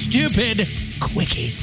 stupid quickies.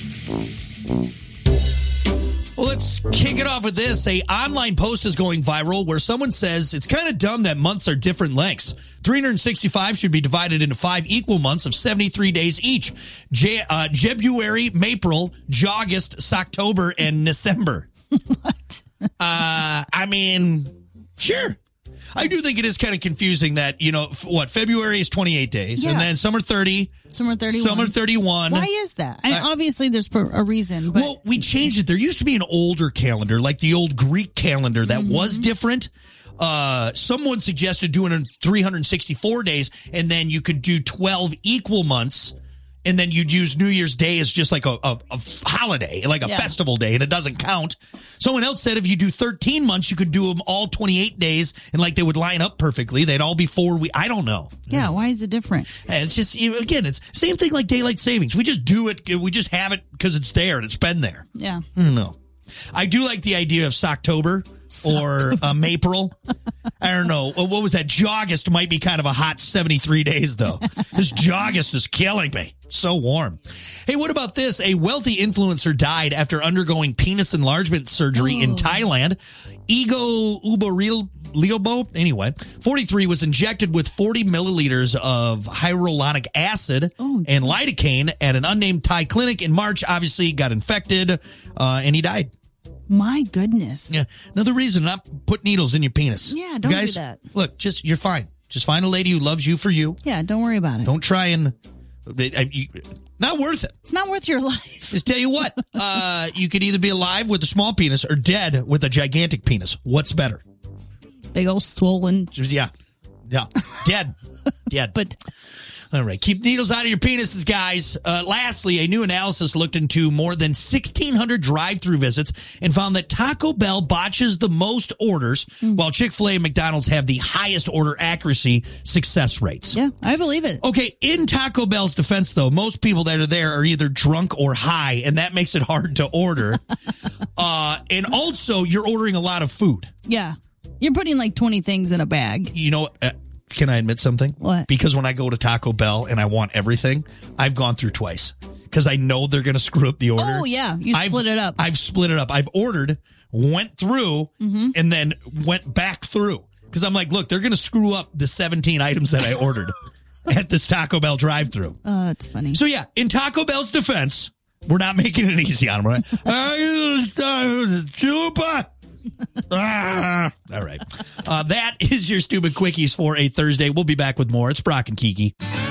Well, let's kick it off with this. A online post is going viral where someone says it's kind of dumb that months are different lengths. 365 should be divided into 5 equal months of 73 days each. Jebuary, April, August, Socktober, and December. What? I mean, sure. I do think it is kind of confusing that, February is 28 days, and then some are 30. Some are 31. Some are 31. Why is that? Obviously, there's a reason. But well, we changed it. There used to be an older calendar, like the old Greek calendar, that was different. Someone suggested doing it 364 days, and then you could do 12 equal months, and then you'd use New Year's Day as just like a holiday, like a festival day, and it doesn't count. Someone else said if you do 13 months, you could do them all 28 days, and like they would line up perfectly. They'd all be 4 weeks. I don't know. Yeah, why is it different? And it's just, again, it's same thing like daylight savings. We just do it. We just have it because it's there and it's been there. Yeah. No. I do like the idea of Socktober. Or April. I don't know. What was that? August might be kind of a hot 73 days, though. This August is killing me. So warm. Hey, what about this? A wealthy influencer died after undergoing penis enlargement surgery in Thailand. Ego Uberliobo, anyway, 43, was injected with 40 milliliters of hyaluronic acid and lidocaine at an unnamed Thai clinic in March. Obviously, got infected, and he died. My goodness. Yeah. Another reason not put needles in your penis. Yeah, don't Guys, do that. Look, you're fine. Just find a lady who loves you for you. Yeah, don't worry about it. Don't try and... not worth it. It's not worth your life. Just tell you what. You could either be alive with a small penis or dead with a gigantic penis. What's better? Big old swollen. Yeah. Dead. But... All right. Keep needles out of your penises, guys. Lastly, a new analysis looked into more than 1,600 drive-thru visits and found that Taco Bell botches the most orders, while Chick-fil-A and McDonald's have the highest order accuracy success rates. Yeah, I believe it. Okay, in Taco Bell's defense, though, most people that are there are either drunk or high, and that makes it hard to order. And also, you're ordering a lot of food. Yeah. You're putting like 20 things in a bag. You know, can I admit something? What? Because when I go to Taco Bell and I want everything, I've gone through twice. Because I know they're going to screw up the order. Oh, yeah. You split it up. I've split it up. I've ordered, went through, and then went back through. Because I'm like, look, they're going to screw up the 17 items that I ordered at this Taco Bell drive-thru. Oh, that's funny. So, yeah, in Taco Bell's defense, we're not making it easy on them, right? All right. That is your Stupid Quickies for a Thursday. We'll be back with more. It's Brock and Kiki.